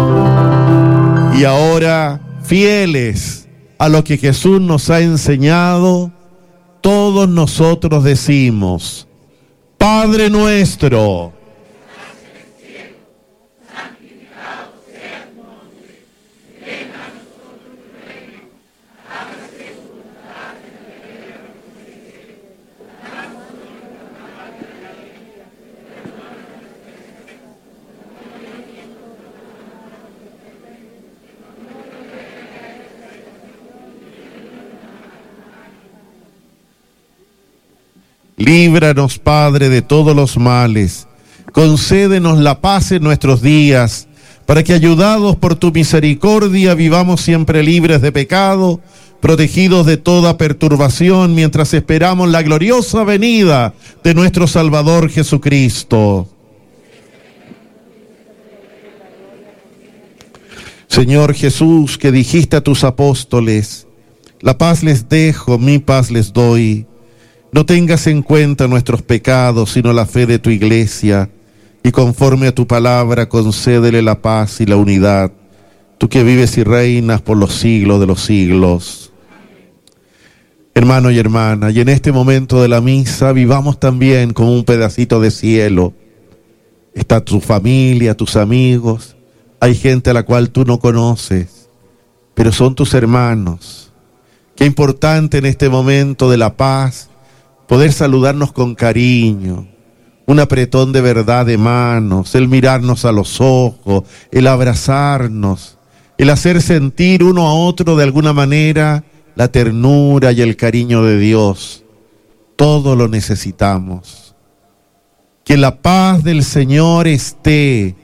Y ahora, fieles a lo que Jesús nos ha enseñado, todos nosotros decimos: Padre nuestro, líbranos, Padre, de todos los males. Concédenos la paz en nuestros días, para que, ayudados por tu misericordia, vivamos siempre libres de pecado, protegidos de toda perturbación, mientras esperamos la gloriosa venida de nuestro Salvador Jesucristo. Señor Jesús, que dijiste a tus apóstoles: la paz les dejo, mi paz les doy. No tengas en cuenta nuestros pecados, sino la fe de tu Iglesia, y conforme a tu palabra concédele la paz y la unidad, tú que vives y reinas por los siglos de los siglos. Hermano y hermana, y en este momento de la misa vivamos también como un pedacito de cielo. Está tu familia, tus amigos, hay gente a la cual tú no conoces, pero son tus hermanos. Qué importante en este momento de la paz poder saludarnos con cariño, un apretón de verdad de manos, el mirarnos a los ojos, el abrazarnos, el hacer sentir uno a otro de alguna manera la ternura y el cariño de Dios. Todo lo necesitamos. Que la paz del Señor esté